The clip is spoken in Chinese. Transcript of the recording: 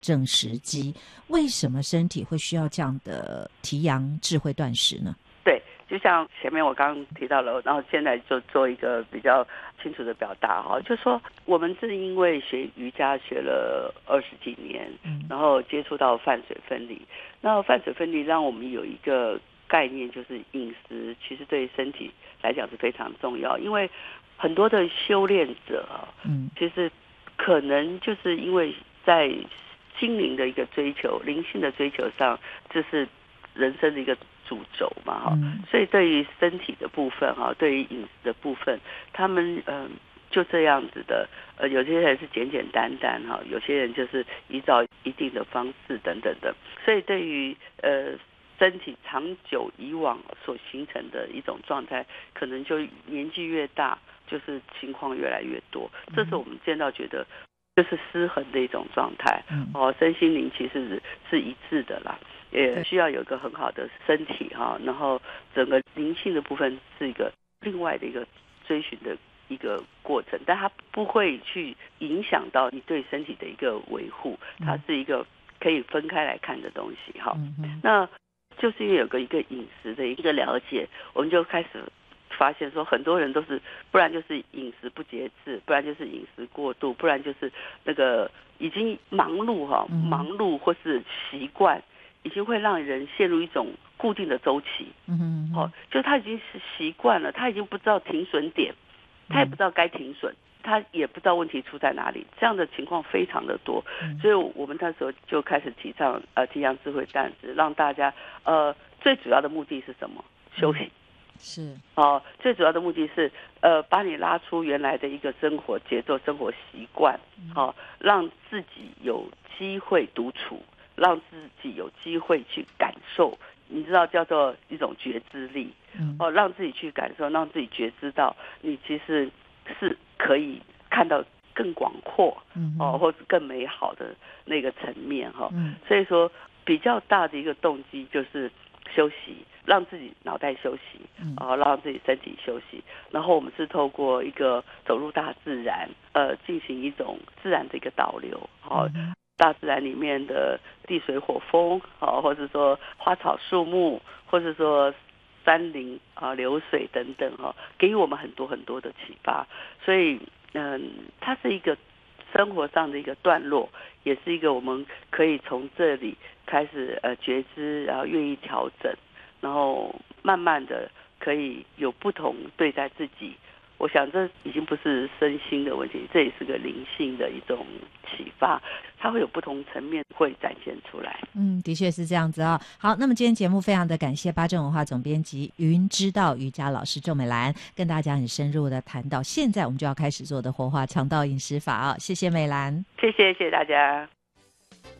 正时机。为什么身体会需要这样的提阳智慧断食呢？ 对，就像前面我刚刚提到了，然后现在就做一个比较清楚的表达哈，就说我们是因为学瑜伽学了20几年，然后接触到饭水分离，那饭水分离让我们有一个概念，就是饮食其实对身体来讲是非常重要，因为很多的修炼者其实可能就是因为在心灵的一个追求、灵性的追求上，这是人生的一个主轴嘛，所以对于身体的部分对于饮食的部分，他们就这样子的，有些人是简简单单有些人就是依照一定的方式等等的，所以对于身体长久以往所形成的一种状态，可能就年纪越大，就是情况越来越多，这是我们见到觉得就是失衡的一种状态，身心灵其实是一致的啦，也需要有一个很好的身体然后整个灵性的部分是一个另外的一个追寻的一个过程，但它不会去影响到你对身体的一个维护，它是一个可以分开来看的东西那就是因为有一个饮食的一个了解，我们就开始发现说，很多人都是，不然就是饮食不节制，不然就是饮食过度，不然就是那个已经忙碌或是习惯，已经会让人陷入一种固定的周期。就他已经是习惯了，他已经不知道停损点，他也不知道该停损，他也不知道问题出在哪里，这样的情况非常的多，所以我们那时候就开始提倡提阳智慧断食，让大家最主要的目的是什么？休息。 是最主要的目的是把你拉出原来的一个生活节奏、生活习惯，让自己有机会独处，让自己有机会去感受，你知道叫做一种觉知力，让自己去感受，让自己觉知到你其实是可以看到更广阔，或者更美好的那个层面所以说比较大的一个动机就是休息，让自己脑袋休息，让自己身体休息。然后我们是透过一个走入大自然，进行一种自然的一个导流，大自然里面的地水火风，或者说花草树木，或者说山林流水等等给予我们很多很多的启发。所以它是一个生活上的一个段落，也是一个我们可以从这里开始觉知，然后愿意调整，然后慢慢的可以有不同对待自己。我想这已经不是身心的问题，这也是个灵性的一种启发，它会有不同层面会展现出来。 的确是这样子好，那么今天节目非常的感谢八正文化总编辑云知道瑜伽老师郑美兰，跟大家很深入的谈到现在我们就要开始做的活化肠道饮食法谢谢美兰， 谢谢大家。